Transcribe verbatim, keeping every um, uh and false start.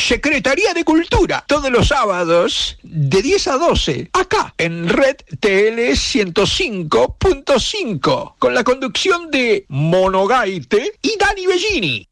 Secretaría de Cultura, todos los sábados de diez a doce, acá en Red T L ciento cinco punto cinco, con la conducción de Mono Gaite y Dani Bellini.